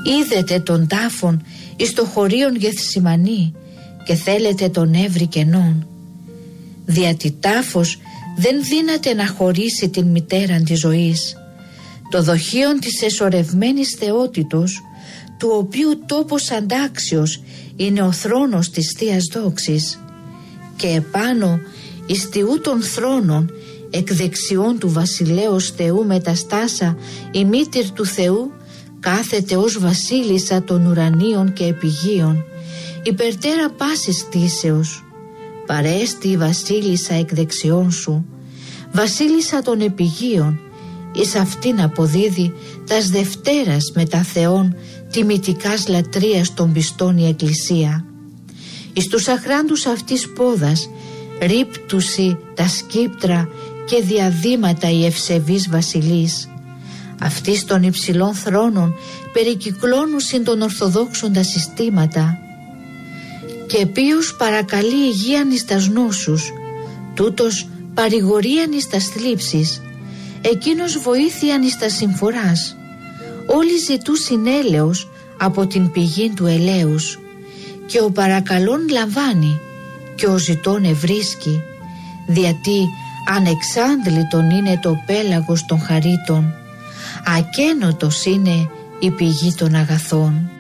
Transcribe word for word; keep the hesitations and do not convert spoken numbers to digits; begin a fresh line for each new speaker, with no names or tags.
είδετε τον τάφον εις το χωρίον Γεθσιμανή και θέλετε τον εύρη κενών. Διότι τάφος δεν δύναται να χωρίσει την μητέραν της ζωής, το δοχείον της εσωρευμένης θεότητος, του οποίου τόπος αντάξιος είναι ο θρόνος της Θείας Δόξης, και επάνω εις τιού των θρόνων εκ δεξιών του βασιλέως Θεού μεταστάσα η μήτηρ του Θεού κάθεται ως βασίλισσα των ουρανίων και επιγείων, υπερτέρα πάσης κτήσεως. Παρέστη η βασίλισσα εκ δεξιών σου, βασίλισσα των επιγείων, εις αυτήν αποδίδει τας Δευτέρας μετά Θεόν τιμητικάς λατρείας των πιστών η Εκκλησία. Εις τους αχράντους αυτής πόδας ρίπτουσι τα σκύπτρα και διαδήματα η ευσεβής βασιλής. Αυτής των υψηλών θρόνων περικυκλώνουσιν των Ορθοδόξων τα συστήματα, και ποιος παρακαλεί υγείαν εις τας νόσους, τούτος παρηγορίαν εις τας θλίψεις, εκείνος βοήθειαν εις τας συμφοράς. Όλοι ζητούσιν έλεος από την πηγή του ελέους, και ο παρακαλών λαμβάνει και ο ζητών ευρίσκει, διατί ανεξάντλητον είναι το πέλαγος των χαρίτων, ακένοτος είναι η πηγή των αγαθών.